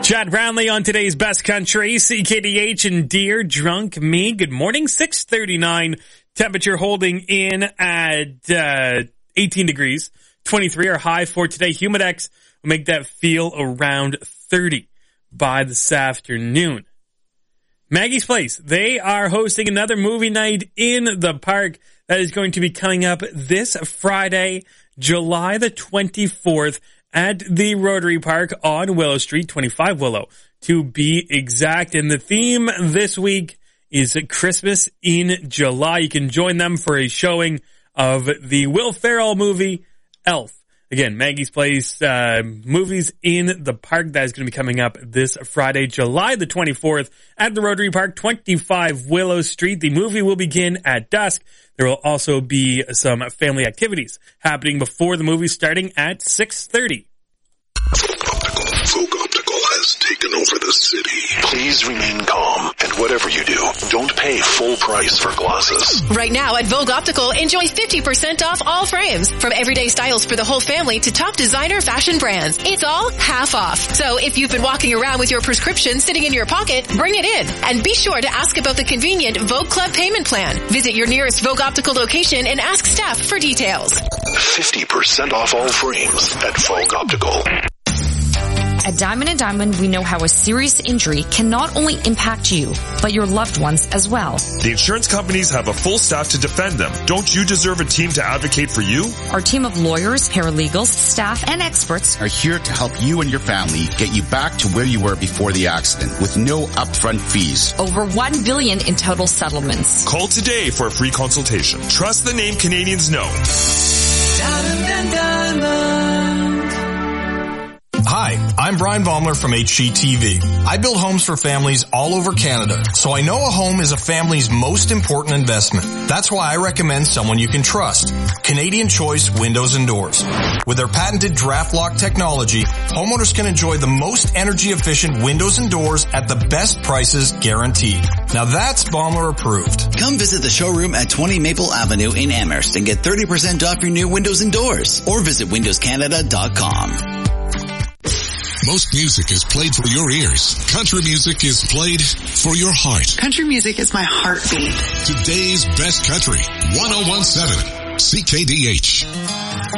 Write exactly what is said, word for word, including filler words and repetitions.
Chad Brownlee on today's Best Country, C K D H and Dear Drunk Me. Good morning, six thirty-nine. Temperature holding in at uh, eighteen degrees, twenty-three our high for today. Humidex will make that feel around thirty by this afternoon. Maggie's Place, they are hosting another movie night in the park that is going to be coming up this Friday, July the twenty-fourth. At the Rotary Park on Willow Street, twenty-five Willow, to be exact. And the theme this week is Christmas in July. You can join them for a showing of the Will Ferrell movie, Elf. Again, Maggie's Place, uh, movies in the park. That is going to be coming up this Friday, July the twenty-fourth at the Rotary Park, twenty-five Willow Street. The movie will begin at dusk. There will also be some family activities happening before the movie starting at six thirty. Folk Optical has taken over the city. Please remain calm, and whatever you do, don't pay full price for glasses. Right now at Vogue Optical, enjoy fifty percent off all frames. From everyday styles for the whole family to top designer fashion brands. It's all half off. So if you've been walking around with your prescription sitting in your pocket, bring it in. And be sure to ask about the convenient Vogue Club payment plan. Visit your nearest Vogue Optical location and ask staff for details. fifty percent off all frames at Vogue Optical. At Diamond and Diamond, we know how a serious injury can not only impact you, but your loved ones as well. The insurance companies have a full staff to defend them. Don't you deserve a team to advocate for you? Our team of lawyers, paralegals, staff, and experts are here to help you and your family get you back to where you were before the accident with no upfront fees. Over one billion dollars in total settlements. Call today for a free consultation. Trust the name Canadians know. Diamond and Diamond. Hi, I'm Brian Baumler from H G T V. I build homes for families all over Canada, so I know a home is a family's most important investment. That's why I recommend someone you can trust. Canadian Choice Windows and Doors. With their patented draft lock technology, homeowners can enjoy the most energy efficient windows and doors at the best prices guaranteed. Now that's Baumler approved. Come visit the showroom at twenty Maple Avenue in Amherst and get thirty percent off your new windows and doors, or visit windows canada dot com. Most music is played for your ears. Country music is played for your heart. Country music is my heartbeat. Today's Best Country, one oh one point seven C K D H.